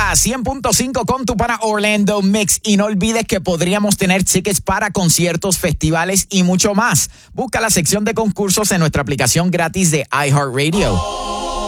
Mega 100.5 con tu pana Orlando Mix. Y no olvides que podríamos tener tickets para conciertos, festivales y mucho más. Busca la sección de concursos en nuestra aplicación gratis de iHeartRadio.